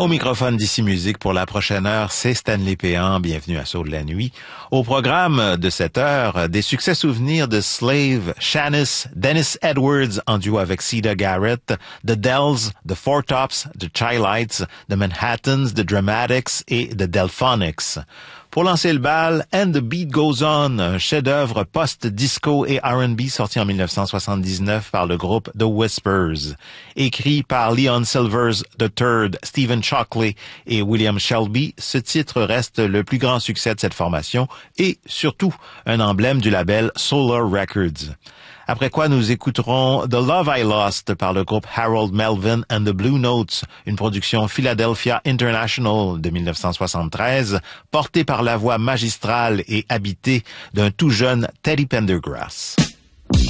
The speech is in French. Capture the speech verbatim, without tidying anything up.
Au microphone d'Ici Musique pour la prochaine heure, c'est Stanley Péan. Bienvenue à Saut de la nuit. Au programme de cette heure, des succès souvenirs de Slave, Shanice, Dennis Edwards en duo avec Cedar Garrett, The Dells, The Four Tops, The Chi-Lites, The Manhattans, The Dramatics et The Delphonics. Pour lancer le bal, And the Beat Goes On, un chef-d'œuvre post-disco et R and B sorti en dix-neuf cent soixante-dix-neuf par le groupe The Whispers. Écrit par Leon Silvers the third, Stephen Shockley et William Shelby, ce titre reste le plus grand succès de cette formation et, surtout, un emblème du label Solar Records. Après quoi, nous écouterons The Love I Lost par le groupe Harold Melvin and the Blue Notes, une production Philadelphia International de dix-neuf cent soixante-treize, portée par la voix magistrale et habitée d'un tout jeune Teddy Pendergrass.